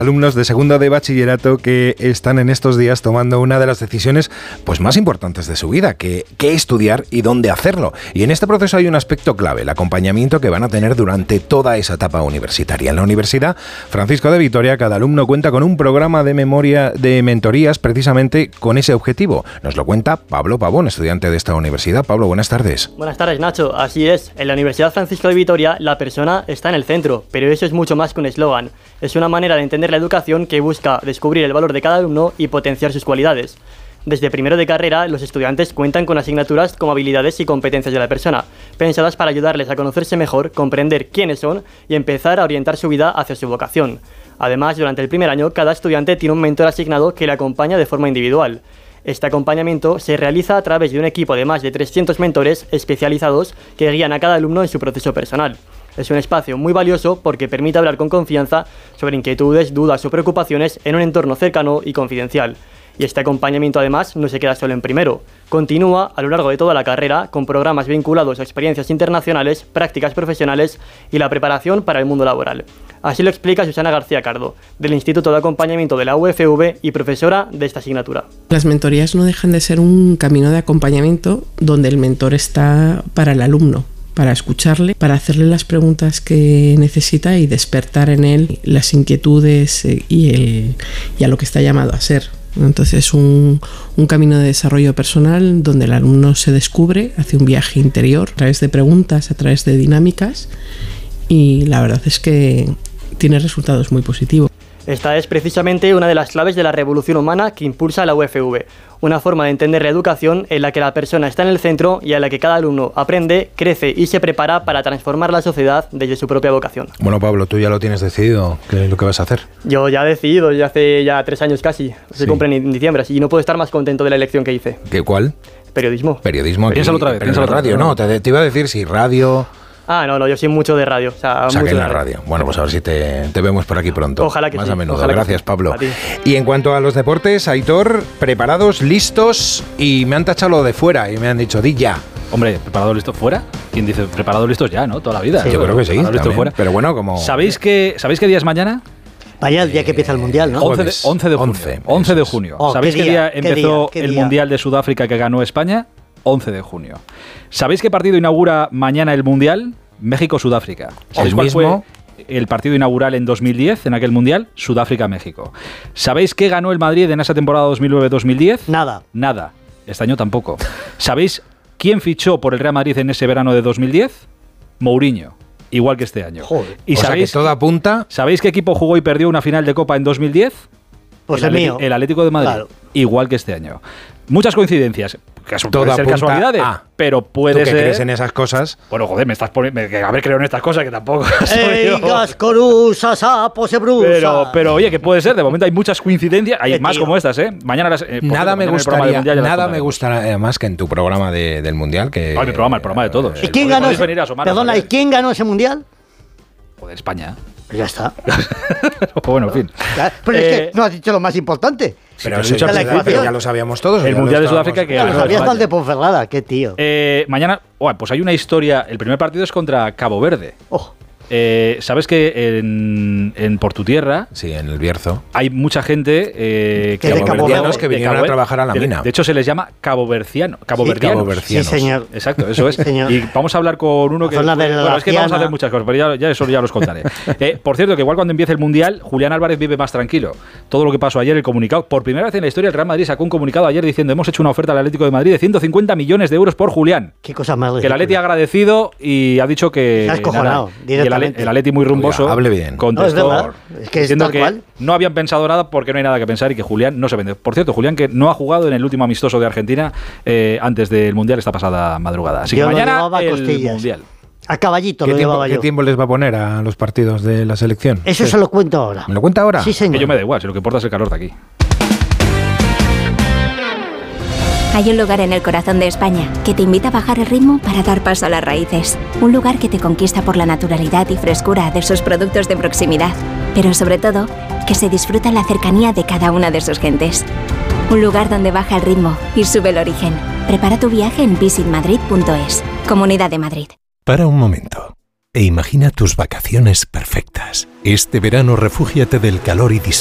Alumnos de segundo de bachillerato que están en estos días tomando una de las decisiones pues más importantes de su vida, qué estudiar y dónde hacerlo. Y en este proceso hay un aspecto clave, el acompañamiento que van a tener durante toda esa etapa universitaria. En la Universidad Francisco de Vitoria, cada alumno cuenta con un programa de mentorías precisamente con ese objetivo. Nos lo cuenta Pablo Pavón, estudiante de esta universidad. Pablo, buenas tardes. Buenas tardes, Nacho. Así es, en la Universidad Francisco de Vitoria la persona está en el centro, pero eso es mucho más que un eslogan. Es una manera de entender la educación que busca descubrir el valor de cada alumno y potenciar sus cualidades. Desde primero de carrera, los estudiantes cuentan con asignaturas como habilidades y competencias de la persona, pensadas para ayudarles a conocerse mejor, comprender quiénes son y empezar a orientar su vida hacia su vocación. Además, durante el primer año, cada estudiante tiene un mentor asignado que le acompaña de forma individual. Este acompañamiento se realiza a través de un equipo de más de 300 mentores especializados que guían a cada alumno en su proceso personal. Es un espacio muy valioso porque permite hablar con confianza sobre inquietudes, dudas o preocupaciones en un entorno cercano y confidencial. Y este acompañamiento además no se queda solo en primero, continúa a lo largo de toda la carrera con programas vinculados a experiencias internacionales, prácticas profesionales y la preparación para el mundo laboral. Así lo explica Susana García Cardo, del Instituto de Acompañamiento de la UFV y profesora de esta asignatura. Las mentorías no dejan de ser un camino de acompañamiento donde el mentor está para el alumno, para escucharle, para hacerle las preguntas que necesita y despertar en él las inquietudes y a lo que está llamado a ser. Entonces un camino de desarrollo personal donde el alumno se descubre, hace un viaje interior a través de preguntas, a través de dinámicas, y la verdad es que tiene resultados muy positivos. Esta es precisamente una de las claves de la revolución humana que impulsa la UFV, una forma de entender la educación en la que la persona está en el centro y en la que cada alumno aprende, crece y se prepara para transformar la sociedad desde su propia vocación. Bueno, Pablo, tú ya lo tienes decidido, ¿qué es lo que vas a hacer? Yo ya he decidido, ya hace 3 años casi, se cumple en diciembre, y no puedo estar más contento de la elección que hice. ¿Qué cuál? Periodismo. Periodismo. Piénsalo otra vez. Pero en radio, no, te iba a decir si radio... No, yo soy mucho de radio. O sea que mucho en de la radio. Bueno, pues a ver si te vemos por aquí pronto. Ojalá que más sí. a menudo. Ojalá Gracias, Pablo. A ti. Y en cuanto a los deportes, Aitor, preparados, listos, y me han tachado lo de fuera y me han dicho, di ya. Hombre, ¿preparados listos fuera? ¿Quién dice preparados listos ya, no? Toda la vida. Sí, yo creo que sí. Listos fuera. Pero bueno, como... ¿Sabéis qué día es mañana? Vaya el día que empieza el Mundial, ¿no? 11 de junio. 11 de junio. ¿Sabéis qué día empezó el Mundial de Sudáfrica que ganó España? 11 de junio. ¿Sabéis qué partido inaugura mañana el Mundial? México-Sudáfrica. ¿Sabéis cuál fue el partido inaugural en 2010, en aquel Mundial? Sudáfrica-México. ¿Sabéis qué ganó el Madrid en esa temporada 2009-2010? Nada. Este año tampoco. ¿Sabéis quién fichó por el Real Madrid en ese verano de 2010? Mourinho. Igual que este año. Joder. ¿Y sabéis que todo apunta? ¿Sabéis qué equipo jugó y perdió una final de Copa en 2010? Pues el Atlético de Madrid. Claro. Igual que este año. Muchas coincidencias. Pueden ser casualidades, pero puede ser... ¿Tú que crees en esas cosas? Bueno, joder, me estás poniendo... haber creído en estas cosas que tampoco... Gascorusa, sapo, se brusa. Pero oye, que puede ser. De momento hay muchas coincidencias. Hay más como estas, ¿eh? Mañana nada me gustaría más que en tu programa del Mundial. Que el programa de todos. ¿Y quién ganó? Perdona, ¿y quién ganó ese Mundial? Joder, España. Ya está. Bueno, en fin. Pero es que no has dicho lo más importante. Pero ya lo sabíamos todos. El Mundial de Sudáfrica que ganó. Lo sabías mal de Ponferrada, qué tío. Mañana, pues hay una historia. El primer partido es contra Cabo Verde. ¿Sabes que en por tu tierra? Sí, en el Bierzo. Hay mucha gente caboverdianos que vinieron a trabajar a la mina. De hecho, se les llama caboverdianos. Sí, señor. Exacto, eso es. Señor. Y vamos a hablar con uno que... es que vamos a hacer muchas cosas, pero ya eso ya los contaré. Por cierto, que igual cuando empiece el Mundial, Julián Álvarez vive más tranquilo. Todo lo que pasó ayer, el comunicado. Por primera vez en la historia, el Real Madrid sacó un comunicado ayer diciendo: hemos hecho una oferta al Atlético de Madrid de 150 millones de euros por Julián. Qué cosa más ridícula. Que el Atleti ha agradecido y ha dicho que... Se ha escojonado directamente. El Atleti muy rumboso. Hable bien. Contestó es que diciendo tal que cual. no habían pensado nada porque no hay nada que pensar y que Julián no se vende. Por cierto, Julián que no ha jugado en el último amistoso de Argentina antes del Mundial esta pasada madrugada. Así que mañana el Mundial. A caballito lo llevaba yo. ¿Qué tiempo les va a poner a los partidos de la selección? Eso se lo cuento ahora. ¿Me lo cuenta ahora? Sí, señor. Que yo me da igual, si lo que importa es el calor de aquí. Hay un lugar en el corazón de España que te invita a bajar el ritmo para dar paso a las raíces. Un lugar que te conquista por la naturalidad y frescura de sus productos de proximidad. Pero sobre todo, que se disfruta la cercanía de cada una de sus gentes. Un lugar donde baja el ritmo y sube el origen. Prepara tu viaje en visitmadrid.es. Comunidad de Madrid. Para un momento. e imagina tus vacaciones perfectas. Este verano refúgiate del calor y